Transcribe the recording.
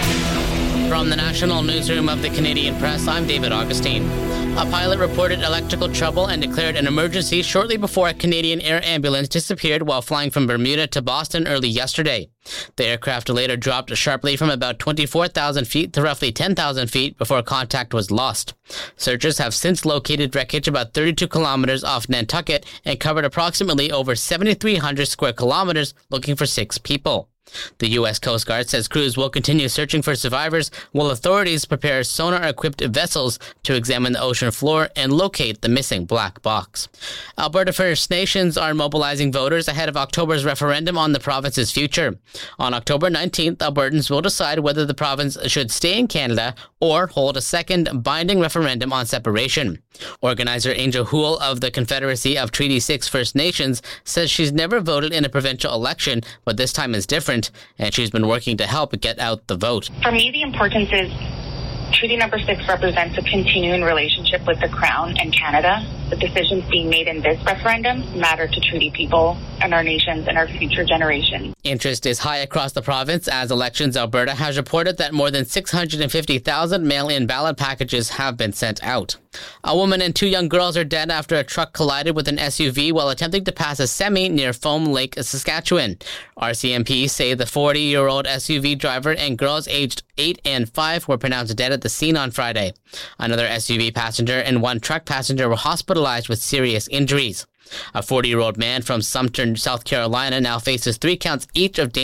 From the National Newsroom of the Canadian Press, I'm David Augustine. A pilot reported electrical trouble and declared an emergency shortly before a Canadian air ambulance disappeared while flying from Bermuda to Boston early yesterday. The aircraft later dropped sharply from about 24,000 feet to roughly 10,000 feet before contact was lost. Searchers have since located wreckage about 32 kilometers off Nantucket and covered approximately over 7,300 square kilometers looking for 6 people. The U.S. Coast Guard says crews will continue searching for survivors while authorities prepare sonar-equipped vessels to examine the ocean floor and locate the missing black box. Alberta First Nations are mobilizing voters ahead of October's referendum on the province's future. On October 19th, Albertans will decide whether the province should stay in Canada or hold a second binding referendum on separation. Organizer Angel Houle of the Confederacy of Treaty 6 First Nations says she's never voted in a provincial election, but this time is different, and she's been working to help get out the vote. For me, the importance is Treaty Number 6 represents a continuing relationship with the Crown and Canada. The decisions being made in this referendum matter to treaty people and our nations and our future generations. Interest is high across the province as Elections Alberta has reported that more than 650,000 mail-in ballot packages have been sent out. A woman and 2 young girls are dead after a truck collided with an SUV while attempting to pass a semi near Foam Lake, Saskatchewan. RCMP say the 40-year-old SUV driver and girls aged 8 and 5 were pronounced dead at the scene on Friday. Another SUV passenger and 1 truck passenger were hospitalized with serious injuries. A 40-year-old man from Sumter, South Carolina now faces 3 counts each of